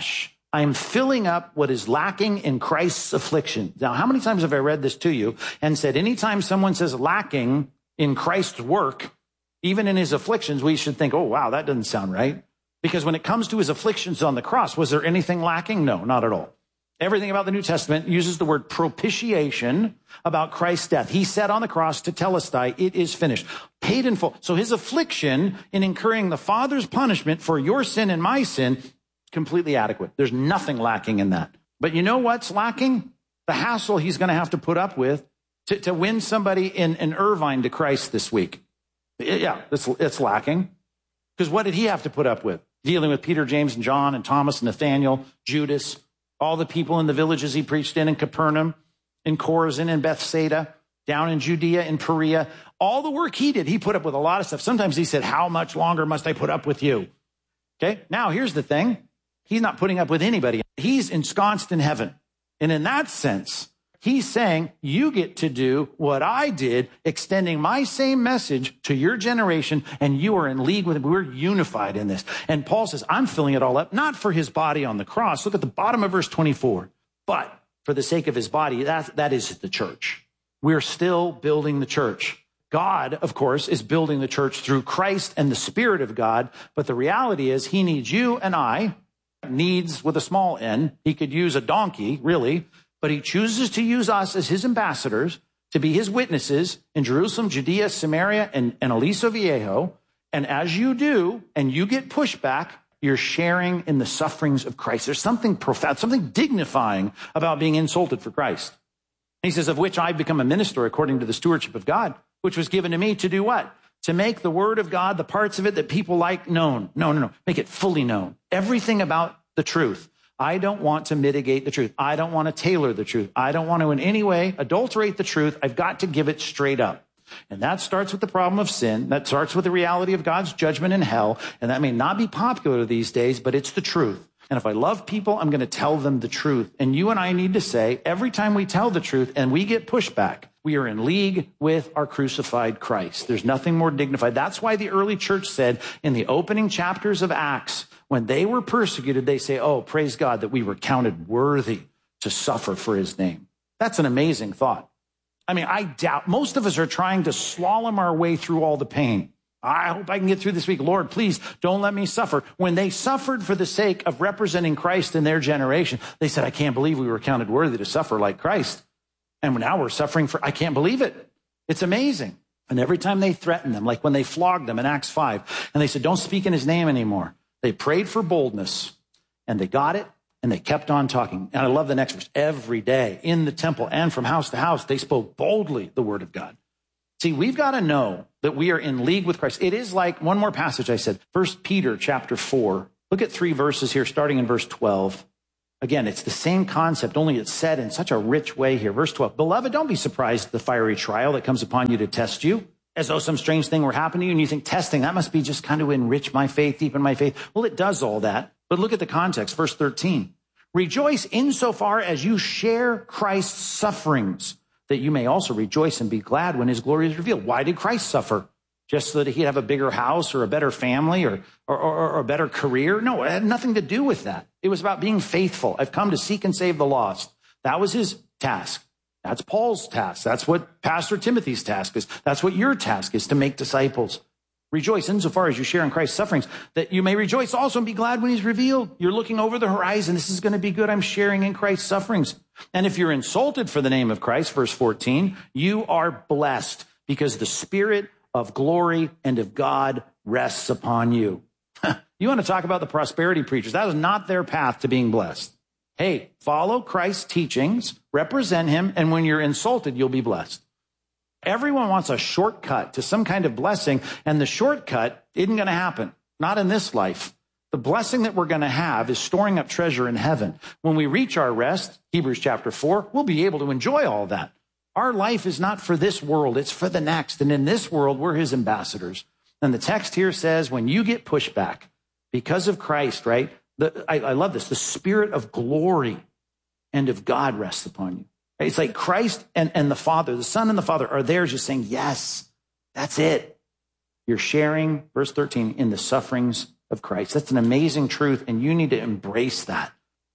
I'm filling up what is lacking in Christ's affliction. Now, how many times have I read this to you and said, anytime someone says lacking in Christ's work, even in his afflictions, we should think, oh, wow, that doesn't sound right. Because when it comes to his afflictions on the cross, was there anything lacking? No, not at all. Everything about the New Testament uses the word propitiation about Christ's death. He said on the cross to Telestai, it is finished, paid in full. So his affliction in incurring the Father's punishment for your sin and my sin is completely adequate. There's nothing lacking in that. But you know what's lacking? The hassle he's going to have to put up with to, to win somebody in, in Irvine to Christ this week. Yeah, it's, it's lacking. Because what did he have to put up with? Dealing with Peter, James, and John, and Thomas, and Nathaniel, Judas, all the people in the villages he preached in, in Capernaum, in Chorazin, in Bethsaida, down in Judea, in Perea. All the work he did, he put up with a lot of stuff. Sometimes he said, how much longer must I put up with you? Okay, now here's the thing. He's not putting up with anybody. He's ensconced in heaven. And in that sense, he's saying, you get to do what I did, extending my same message to your generation, and you are in league with him. We're unified in this. And Paul says, I'm filling it all up, not for his body on the cross. Look at the bottom of verse twenty-four. But for the sake of his body, that, that is the church. We're still building the church. God, of course, is building the church through Christ and the Spirit of God. But the reality is he needs you and I, needs with a small n. He could use a donkey, really. But he chooses to use us as his ambassadors to be his witnesses in Jerusalem, Judea, Samaria, and, and Aliso Viejo. And as you do, and you get pushback, you're sharing in the sufferings of Christ. There's something profound, something dignifying about being insulted for Christ. He says, of which I've become a minister according to the stewardship of God, which was given to me to do what? To make the word of God, the parts of it that people like, known. No, no, no. Make it fully known. Everything about the truth. I don't want to mitigate the truth. I don't want to tailor the truth. I don't want to in any way adulterate the truth. I've got to give it straight up. And that starts with the problem of sin. That starts with the reality of God's judgment in hell. And that may not be popular these days, but it's the truth. And if I love people, I'm going to tell them the truth. And you and I need to say, every time we tell the truth and we get pushback, we are in league with our crucified Christ. There's nothing more dignified. That's why the early church said in the opening chapters of Acts, when they were persecuted, they say, oh, praise God that we were counted worthy to suffer for his name. That's an amazing thought. I mean, I doubt most of us are trying to slalom our way through all the pain. I hope I can get through this week. Lord, please don't let me suffer. When they suffered for the sake of representing Christ in their generation, they said, I can't believe we were counted worthy to suffer like Christ. And now we're suffering for, I can't believe it. It's amazing. And every time they threatened them, like when they flogged them in Acts five, and they said, don't speak in his name anymore. They prayed for boldness, and they got it, and they kept on talking. And I love the next verse. Every day in the temple and from house to house, they spoke boldly the word of God. See, we've got to know that we are in league with Christ. It is like one more passage I said, First Peter chapter four. Look at three verses here, starting in verse twelve. Again, it's the same concept, only it's said in such a rich way here. Verse twelve, beloved, don't be surprised at the fiery trial that comes upon you to test you, as though some strange thing were happening to you, and you think, testing, that must be just kind of enrich my faith, deepen my faith. Well, it does all that. But look at the context, verse thirteen. Rejoice insofar as you share Christ's sufferings, that you may also rejoice and be glad when his glory is revealed. Why did Christ suffer? Just so that he'd have a bigger house or a better family or, or, or, or a better career? No, it had nothing to do with that. It was about being faithful. I've come to seek and save the lost. That was his task. That's Paul's task. That's what Pastor Timothy's task is. That's what your task is, to make disciples. Rejoice insofar as you share in Christ's sufferings, that you may rejoice also and be glad when he's revealed. You're looking over the horizon. This is going to be good. I'm sharing in Christ's sufferings. And if you're insulted for the name of Christ, verse fourteen, you are blessed because the Spirit of glory and of God rests upon you. You want to talk about the prosperity preachers? That is not their path to being blessed. Hey, follow Christ's teachings, represent him, and when you're insulted, you'll be blessed. Everyone wants a shortcut to some kind of blessing, and the shortcut isn't going to happen. Not in this life. The blessing that we're going to have is storing up treasure in heaven. When we reach our rest, Hebrews chapter four, we'll be able to enjoy all that. Our life is not for this world, it's for the next. And in this world, we're his ambassadors. And the text here says, when you get pushed back because of Christ, right? The, I, I love this. The Spirit of glory and of God rests upon you. It's like Christ and, and the Father, the Son and the Father are there just saying, yes, that's it. You're sharing, verse thirteen, in the sufferings of Christ. That's an amazing truth, and you need to embrace that.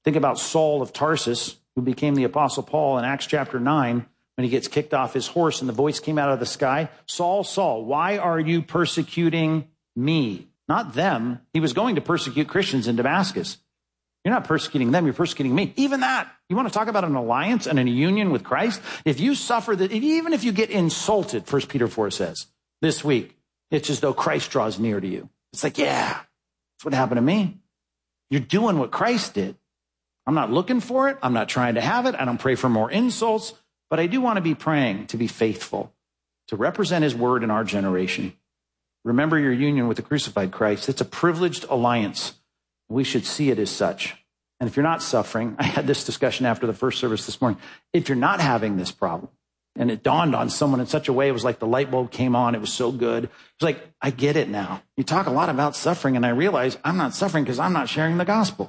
Think about Saul of Tarsus, who became the Apostle Paul in Acts chapter nine, when he gets kicked off his horse and the voice came out of the sky. Saul, Saul, why are you persecuting me? Not them. He was going to persecute Christians in Damascus. You're not persecuting them, you're persecuting me. Even that. You want to talk about an alliance and a union with Christ? If you suffer that, even if you get insulted, First Peter four says, this week, it's as though Christ draws near to you. It's like, yeah, that's what happened to me. You're doing what Christ did. I'm not looking for it. I'm not trying to have it. I don't pray for more insults, but I do want to be praying to be faithful, to represent his word in our generation. Remember your union with the crucified Christ. It's a privileged alliance. We should see it as such. And if you're not suffering, I had this discussion after the first service this morning. If you're not having this problem, and it dawned on someone in such a way, it was like the light bulb came on. It was so good. It's like, I get it now. You talk a lot about suffering, and I realize I'm not suffering because I'm not sharing the gospel.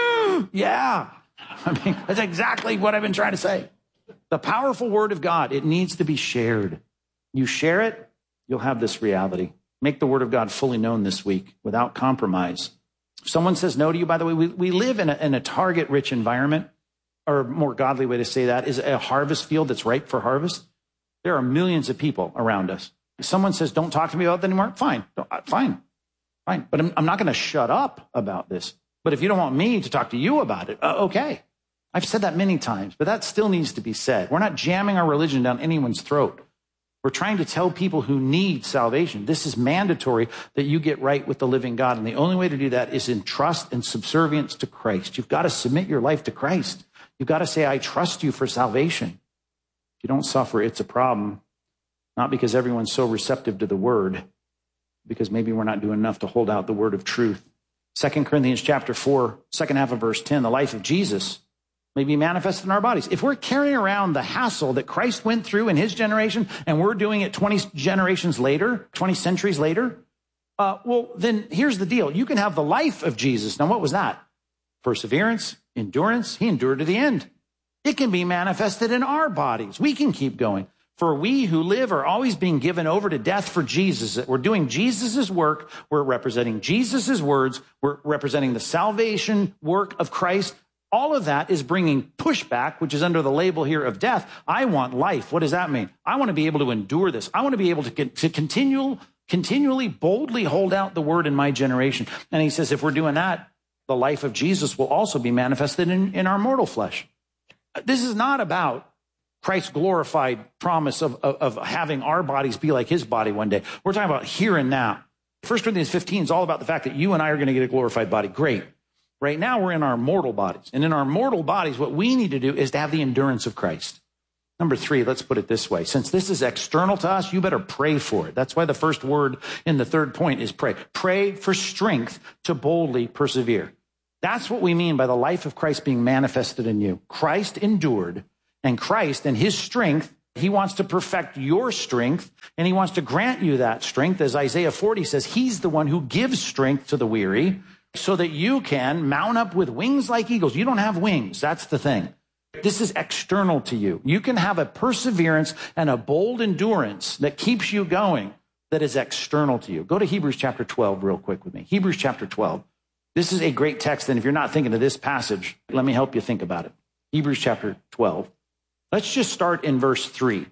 Yeah. I mean, that's exactly what I've been trying to say. The powerful word of God, it needs to be shared. You share it, you'll have this reality. Make the word of God fully known this week without compromise. If someone says no to you, by the way, we, we live in a, in a target-rich environment, or a more godly way to say that is a harvest field that's ripe for harvest. There are millions of people around us. If someone says, don't talk to me about that anymore, fine, fine, fine. But I'm, I'm not going to shut up about this. But if you don't want me to talk to you about it, uh, okay. I've said that many times, but that still needs to be said. We're not jamming our religion down anyone's throat. We're trying to tell people who need salvation, this is mandatory that you get right with the living God. And the only way to do that is in trust and subservience to Christ. You've got to submit your life to Christ. You've got to say, I trust you for salvation. If you don't suffer, it's a problem. Not because everyone's so receptive to the word, because maybe we're not doing enough to hold out the word of truth. Second Corinthians chapter four, second half of verse ten, the life of Jesus may be manifested in our bodies. If we're carrying around the hassle that Christ went through in his generation, and we're doing it twenty generations later, twenty centuries later, uh, well, then here's the deal. You can have the life of Jesus. Now, what was that? Perseverance, endurance. He endured to the end. It can be manifested in our bodies. We can keep going. For we who live are always being given over to death for Jesus. We're doing Jesus's work. We're representing Jesus's words. We're representing the salvation work of Christ. All of that is bringing pushback, which is under the label here of death. I want life. What does that mean? I want to be able to endure this. I want to be able to, to continue, continually, boldly hold out the word in my generation. And he says, if we're doing that, the life of Jesus will also be manifested in, in our mortal flesh. This is not about Christ's glorified promise of, of, of having our bodies be like his body one day. We're talking about here and now. First Corinthians fifteen is all about the fact that you and I are going to get a glorified body. Great. Right now we're in our mortal bodies. And in our mortal bodies, what we need to do is to have the endurance of Christ. Number three, let's put it this way. Since this is external to us, you better pray for it. That's why the first word in the third point is pray. Pray for strength to boldly persevere. That's what we mean by the life of Christ being manifested in you. Christ endured, and Christ and his strength, he wants to perfect your strength, and he wants to grant you that strength. As Isaiah forty says, he's the one who gives strength to the weary so that you can mount up with wings like eagles. You don't have wings. That's the thing. This is external to you. You can have a perseverance and a bold endurance that keeps you going that is external to you. Go to Hebrews chapter twelve real quick with me. Hebrews chapter twelve. This is a great text, and if you're not thinking of this passage, let me help you think about it. Hebrews chapter twelve. Let's just start in verse three.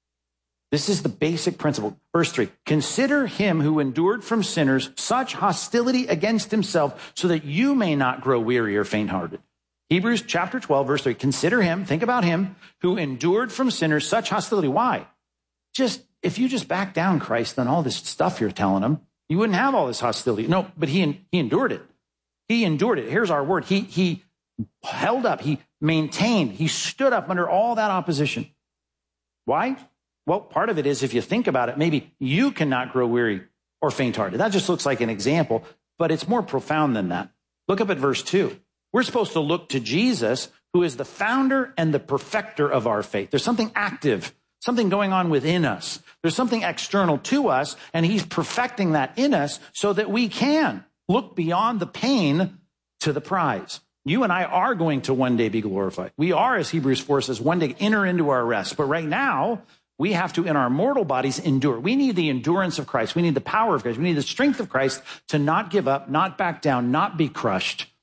This is the basic principle. Verse three, consider him who endured from sinners such hostility against himself so that you may not grow weary or faint-hearted. Hebrews chapter twelve, verse three, consider him, think about him, who endured from sinners such hostility. Why? Just, if you just back down Christ, then all this stuff you're telling him, you wouldn't have all this hostility. No, but he, he endured it. He endured it. Here's our word. He, he held up, he maintained, he stood up under all that opposition. Why? Well, part of it is, if you think about it, maybe you cannot grow weary or faint-hearted. That just looks like an example, but it's more profound than that. Look up at verse two. We're supposed to look to Jesus, who is the founder and the perfecter of our faith. There's something active, something going on within us. There's something external to us, and he's perfecting that in us so that we can look beyond the pain to the prize. You and I are going to one day be glorified. We are, as Hebrews four says, one day enter into our rest. But right now, we have to, in our mortal bodies, endure. We need the endurance of Christ. We need the power of Christ. We need the strength of Christ to not give up, not back down, not be crushed.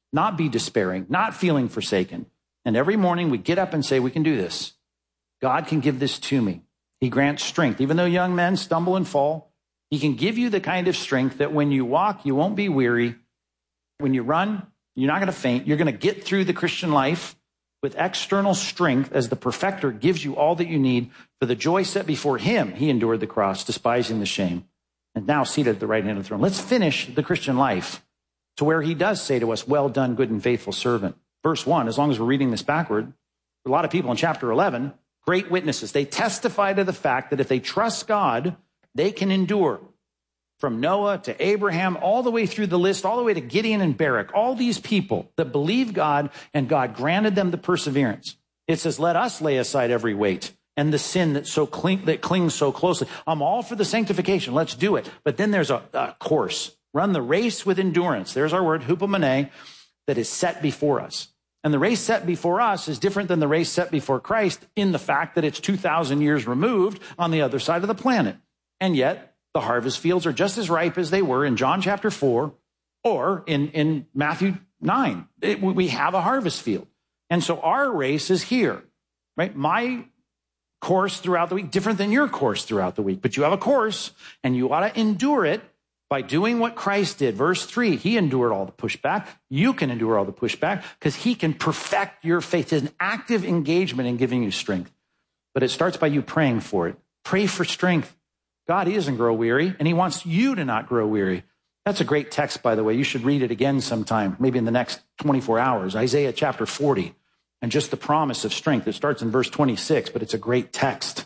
not be despairing, not feeling forsaken. And every morning we get up and say, we can do this. God can give this to me. He grants strength. Even though young men stumble and fall, he can give you the kind of strength that when you walk, you won't be weary. When you run, you're not going to faint. You're going to get through the Christian life with external strength as the perfecter gives you all that you need. For the joy set before him, he endured the cross, despising the shame, and now seated at the right hand of the throne. Let's finish the Christian life to where he does say to us, well done, good and faithful servant. Verse one, as long as we're reading this backward, a lot of people in chapter eleven, great witnesses. They testify to the fact that if they trust God, they can endure. From Noah to Abraham, all the way through the list, all the way to Gideon and Barak, all these people that believe God and God granted them the perseverance. It says, let us lay aside every weight and the sin that so cling, that clings so closely. I'm all for the sanctification. Let's do it. But then there's a, a course. Run the race with endurance. There's our word, hupomene, that is set before us. And the race set before us is different than the race set before Christ in the fact that it's two thousand years removed on the other side of the planet. And yet, the harvest fields are just as ripe as they were in John chapter four or in, in Matthew nine. It, we have a harvest field. And so our race is here, right? My course throughout the week, different than your course throughout the week. But you have a course, and you ought to endure it by doing what Christ did. Verse three, he endured all the pushback. You can endure all the pushback because he can perfect your faith. It's an active engagement in giving you strength. But it starts by you praying for it. Pray for strength. God, he doesn't grow weary, and he wants you to not grow weary. That's a great text, by the way. You should read it again sometime, maybe in the next twenty-four hours. Isaiah chapter forty, and just the promise of strength. It starts in verse twenty-six, but it's a great text.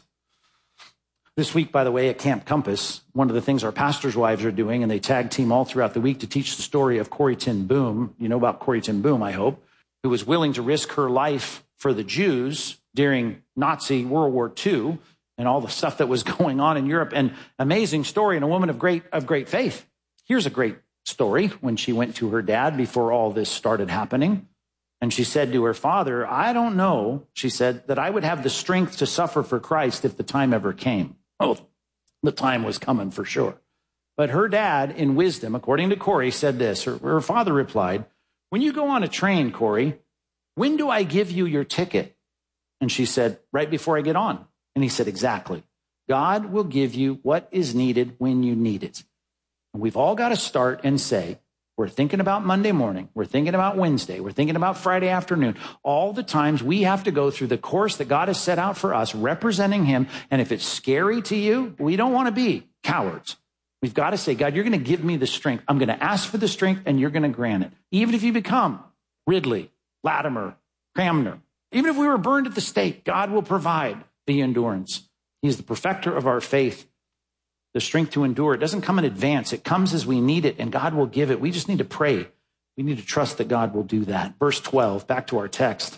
This week, by the way, at Camp Compass, one of the things our pastors' wives are doing, and they tag team all throughout the week to teach the story of Corrie ten Boom. You know about Corrie ten Boom, I hope, who was willing to risk her life for the Jews during Nazi World War Two. And all the stuff that was going on in Europe. And amazing story, and a woman of great of great faith. Here's a great story when she went to her dad before all this started happening. And she said to her father, I don't know, she said, that I would have the strength to suffer for Christ if the time ever came. Oh, the time was coming for sure. But her dad, in wisdom, according to Corrie, said this. Her, her father replied, when you go on a train, Corrie, when do I give you your ticket? And she said, right before I get on. And he said, exactly. God will give you what is needed when you need it. And we've all got to start and say, we're thinking about Monday morning. We're thinking about Wednesday. We're thinking about Friday afternoon. All the times we have to go through the course that God has set out for us, representing him. And if it's scary to you, we don't want to be cowards. We've got to say, God, you're going to give me the strength. I'm going to ask for the strength, and you're going to grant it. Even if you become Ridley, Latimer, Cramner, even if we were burned at the stake, God will provide the endurance. He's the perfecter of our faith. The strength to endure. It doesn't come in advance. It comes as we need it, and God will give it. We just need to pray. We need to trust that God will do that. Verse twelve, back to our text.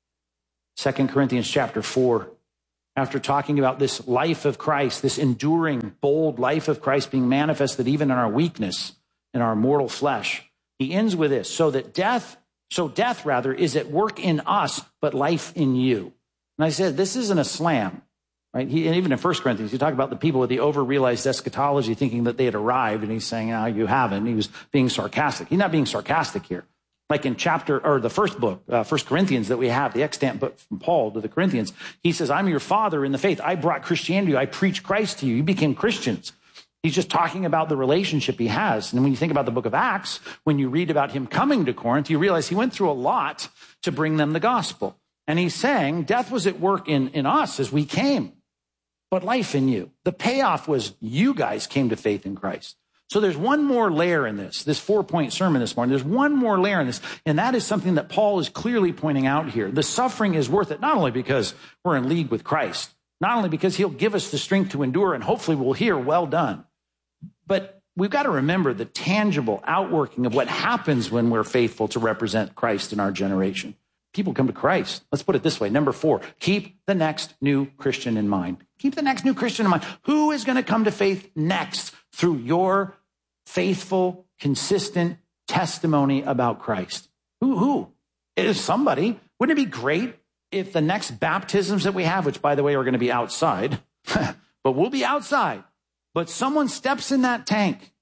Second Corinthians chapter four. After talking about this life of Christ, this enduring, bold life of Christ being manifested even in our weakness, in our mortal flesh, he ends with this. So that death, so death rather, is at work in us, but life in you. And I said, this isn't a slam, right? He, and even in First Corinthians, you talk about the people with the over-realized eschatology thinking that they had arrived, and he's saying, no, you haven't. He was being sarcastic. He's not being sarcastic here. Like in chapter, or the first book, uh, First Corinthians that we have, the extant book from Paul to the Corinthians, he says, I'm your father in the faith. I brought Christianity. I preached Christ to you. You became Christians. He's just talking about the relationship he has. And when you think about the book of Acts, when you read about him coming to Corinth, you realize he went through a lot to bring them the gospel. And he's saying death was at work in, in us as we came, but life in you. The payoff was you guys came to faith in Christ. So there's one more layer in this, this four-point sermon this morning. There's one more layer in this, and that is something that Paul is clearly pointing out here. The suffering is worth it, not only because we're in league with Christ, not only because he'll give us the strength to endure, and hopefully we'll hear, well done, but we've got to remember the tangible outworking of what happens when we're faithful to represent Christ in our generation. People come to Christ. Let's put it this way. Number four, keep the next new Christian in mind. Keep the next new Christian in mind. Who is going to come to faith next through your faithful, consistent testimony about Christ? Who? Who? It is somebody. Wouldn't it be great if the next baptisms that we have, which, by the way, are going to be outside, but we'll be outside, but someone steps in that tank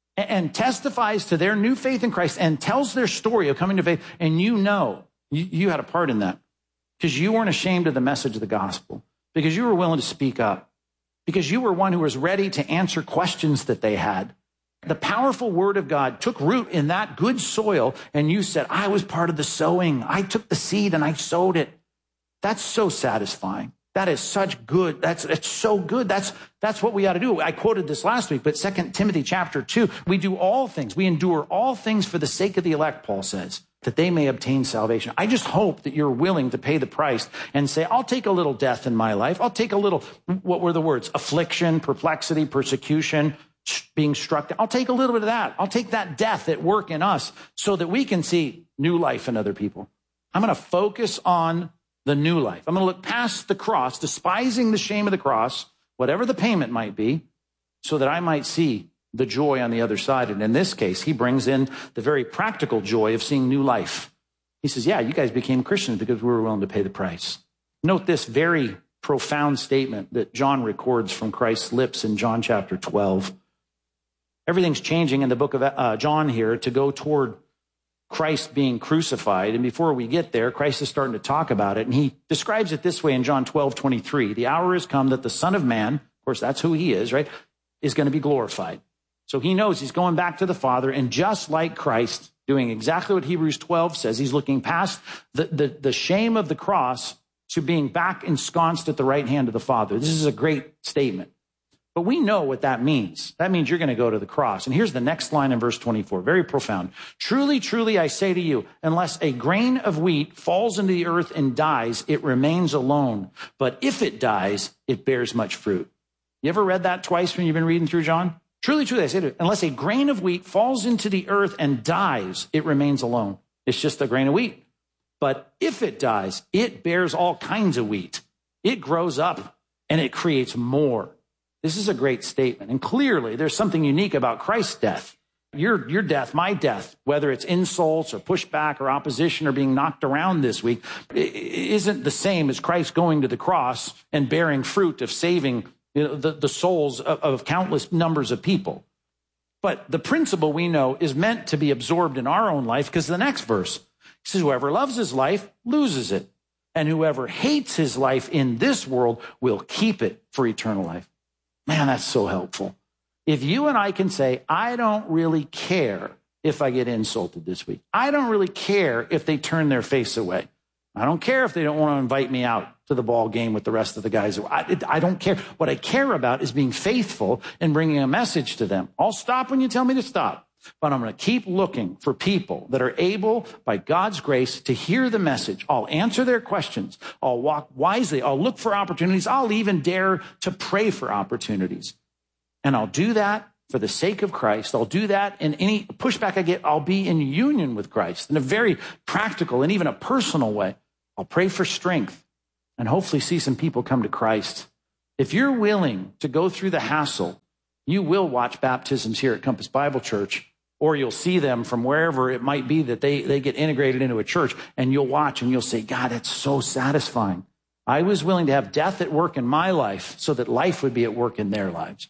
and testifies to their new faith in Christ and tells their story of coming to faith, and you know you, you had a part in that because you weren't ashamed of the message of the gospel, because you were willing to speak up, because you were one who was ready to answer questions that they had. The powerful word of God took root in that good soil, and you said, I was part of the sowing. I took the seed and I sowed it. That's so satisfying. That is such good. That's, it's so good. That's, that's what we ought to do. I quoted this last week, but Second Timothy chapter two, we do all things. We endure all things for the sake of the elect, Paul says, that they may obtain salvation. I just hope that you're willing to pay the price and say, I'll take a little death in my life. I'll take a little, what were the words? Affliction, perplexity, persecution, being struck down. I'll take a little bit of that. I'll take that death at work in us so that we can see new life in other people. I'm going to focus on the new life. I'm going to look past the cross, despising the shame of the cross, whatever the payment might be, so that I might see the joy on the other side. And in this case, he brings in the very practical joy of seeing new life. He says, yeah, you guys became Christians because we were willing to pay the price. Note this very profound statement that John records from Christ's lips in John chapter twelve. Everything's changing in the book of uh, John here to go toward Christ being crucified. And before we get there, Christ is starting to talk about it. And he describes it this way in John twelve twenty-three. The hour has come that the Son of Man, of course, that's who he is, right, is going to be glorified. So he knows he's going back to the Father. And just like Christ, doing exactly what Hebrews twelve says, he's looking past the, the, the shame of the cross to being back ensconced at the right hand of the Father. This is a great statement. But we know what that means. That means you're going to go to the cross. And here's the next line in verse twenty-four, very profound. Truly, truly, I say to you, unless a grain of wheat falls into the earth and dies, it remains alone. But if it dies, it bears much fruit. You ever read that twice when you've been reading through John? Truly, truly, I say to you, unless a grain of wheat falls into the earth and dies, it remains alone. It's just a grain of wheat. But if it dies, it bears all kinds of wheat. It grows up and it creates more. This is a great statement. And clearly, there's something unique about Christ's death. Your, your death, my death, whether it's insults or pushback or opposition or being knocked around this week, isn't the same as Christ going to the cross and bearing fruit of saving, you know, the, the souls of, of countless numbers of people. But the principle we know is meant to be absorbed in our own life, because the next verse says, whoever loves his life loses it, and whoever hates his life in this world will keep it for eternal life. Man, that's so helpful. If you and I can say, I don't really care if I get insulted this week. I don't really care if they turn their face away. I don't care if they don't want to invite me out to the ball game with the rest of the guys. I, I don't care. What I care about is being faithful and bringing a message to them. I'll stop when you tell me to stop, but I'm going to keep looking for people that are able, by God's grace, to hear the message. I'll answer their questions. I'll walk wisely. I'll look for opportunities. I'll even dare to pray for opportunities. And I'll do that for the sake of Christ. I'll do that in any pushback I get. I'll be in union with Christ in a very practical and even a personal way. I'll pray for strength and hopefully see some people come to Christ. If you're willing to go through the hassle, you will watch baptisms here at Compass Bible Church, or you'll see them from wherever it might be that they, they get integrated into a church, and you'll watch and you'll say, God, that's so satisfying. I was willing to have death at work in my life so that life would be at work in their lives.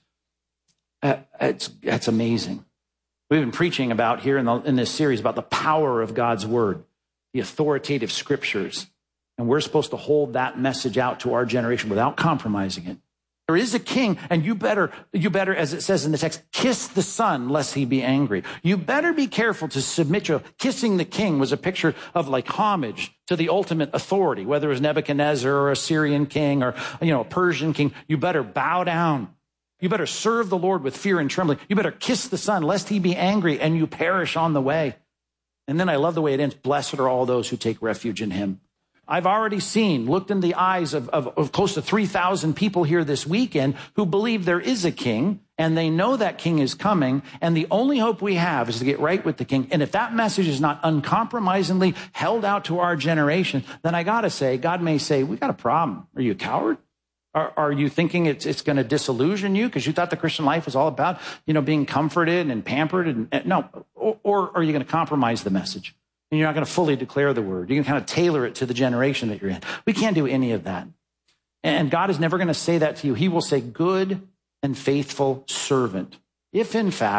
Uh, it's, that's amazing. We've been preaching about here in, the, in this series about the power of God's word, the authoritative scriptures. And we're supposed to hold that message out to our generation without compromising it. There is a king, and you better, you better, as it says in the text, kiss the son lest he be angry. You better be careful to submit your, kissing the king was a picture of like homage to the ultimate authority, whether it was Nebuchadnezzar or a Syrian king or, you know, a Persian king. You better bow down. You better serve the Lord with fear and trembling. You better kiss the son lest he be angry and you perish on the way. And then I love the way it ends. Blessed are all those who take refuge in him. I've already seen, looked in the eyes of, of, of close to three thousand people here this weekend who believe there is a king, and they know that king is coming, and the only hope we have is to get right with the king. And if that message is not uncompromisingly held out to our generation, then I got to say, God may say, we got a problem. Are you a coward? Are, are you thinking it's, it's going to disillusion you because you thought the Christian life was all about, you know, being comforted and pampered? And, and no, or, or are you going to compromise the message? And you're not going to fully declare the word. You can kind of tailor it to the generation that you're in. We can't do any of that. And God is never going to say that to you. He will say, good and faithful servant. If in fact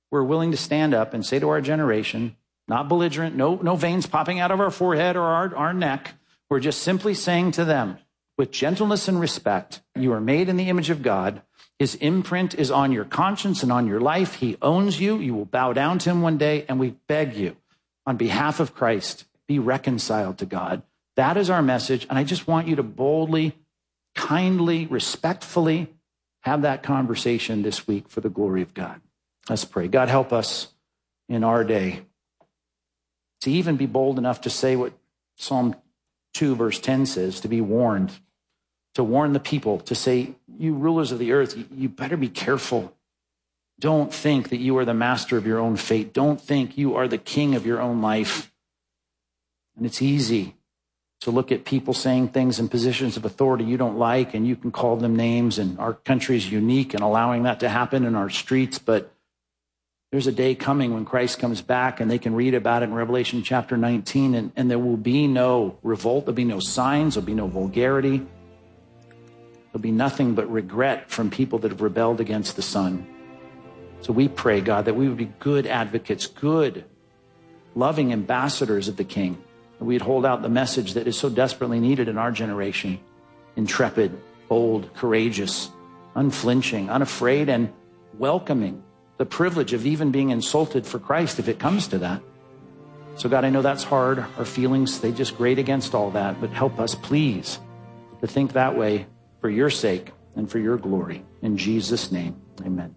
we're willing to stand up and say to our generation, not belligerent, no, no veins popping out of our forehead or our, our neck. We're just simply saying to them, with gentleness and respect, you are made in the image of God. His imprint is on your conscience and on your life. He owns you. You will bow down to him one day, and we beg you, on behalf of Christ, be reconciled to God. That is our message, and I just want you to boldly, kindly, respectfully have that conversation this week for the glory of God. Let's pray. God, help us in our day to even be bold enough to say what Psalm two, verse ten says, to be warned, to warn the people, to say, you rulers of the earth, you better be careful. Don't think that you are the master of your own fate. Don't think you are the king of your own life. And it's easy to look at people saying things in positions of authority you don't like, and you can call them names, and our country is unique in allowing that to happen in our streets. But there's a day coming when Christ comes back, and they can read about it in Revelation chapter nineteen, and, and there will be no revolt. There'll be no signs. There'll be no vulgarity. There'll be nothing but regret from people that have rebelled against the Son. So we pray, God, that we would be good advocates, good, loving ambassadors of the King. And we'd hold out the message that is so desperately needed in our generation. Intrepid, bold, courageous, unflinching, unafraid, and welcoming the privilege of even being insulted for Christ if it comes to that. So God, I know that's hard. Our feelings, they just grate against all that. But help us, please, to think that way for your sake and for your glory. In Jesus' name, amen.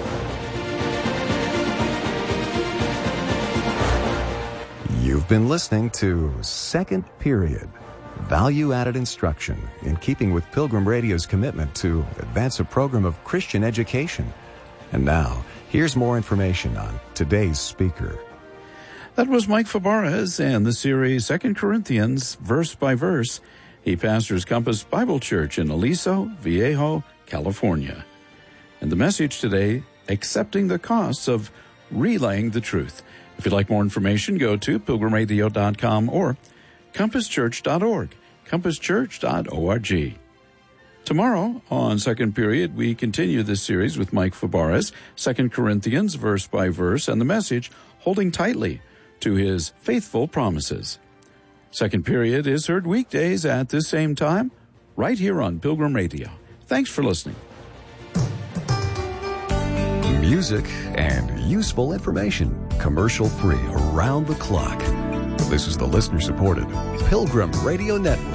You've been listening to Second Period, value-added instruction in keeping with Pilgrim Radio's commitment to advance a program of Christian education. And now, here's more information on today's speaker. That was Mike Fabarez and the series Second Corinthians, verse by verse. He pastors Compass Bible Church in Aliso Viejo, California. And the message today, accepting the costs of relaying the truth. If you'd like more information, go to pilgrim radio dot com or compass church dot org, compass church dot org. Tomorrow on Second Period, we continue this series with Mike Fabarez, Second Corinthians, verse by verse, and the message, holding tightly to his faithful promises. Second Period is heard weekdays at this same time, right here on Pilgrim Radio. Thanks for listening. Music and useful information, commercial-free around the clock. This is the listener-supported Pilgrim Radio Network.